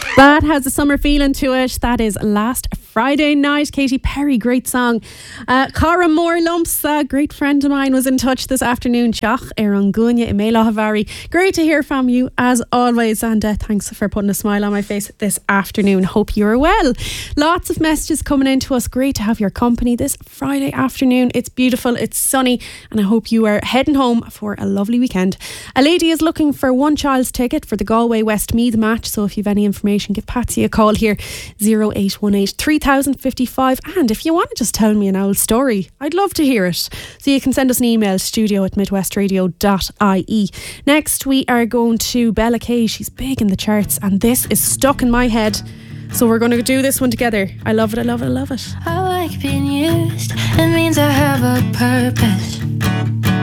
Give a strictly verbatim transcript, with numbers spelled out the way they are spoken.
That has a summer feeling to it. That is Last Friday Night. Katy Perry, great song. Uh, Cara Moore Lumps, a great friend of mine, was in touch this afternoon. Teach ar an gcuine I Méile Havari. Great to hear from you as always, and uh, thanks for putting a smile on my face this afternoon. Hope you're well. Lots of messages coming in to us. Great to have your company this Friday afternoon. It's beautiful, it's sunny, and I hope you are heading home for a lovely weekend. A lady is looking for one child's ticket for the Galway Westmeath match, so if you've any information, give Patsy a call here, oh eight one eight, three thousand fifty-five. And if you want to just tell me an old story, I'd love to hear it. So you can send us an email, studio at midwestradio dot I E. Next we are going to Bella Kay. She's big in the charts and this is stuck in my head. So we're going to do this one together. I love it, I love it, I love it. I like being used. It means I have a purpose.